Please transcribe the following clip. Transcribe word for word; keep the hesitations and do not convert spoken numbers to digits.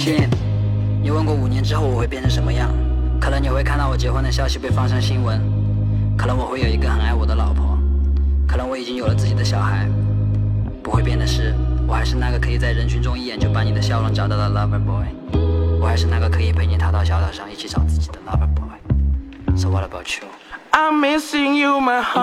信，你问过五年之后我会变成什么样？可能你会看到我结婚的消息被放上新闻，可能我会有一个很爱我的老婆，可能我已经有了自己的小孩。不会变的是，我还是那个可以在人群中一眼就把你的笑容找到的 lover boy， 我还是那个可以陪你踏到小岛上一起找自己的 lover boy。So what about you? I'm missing you, my heart.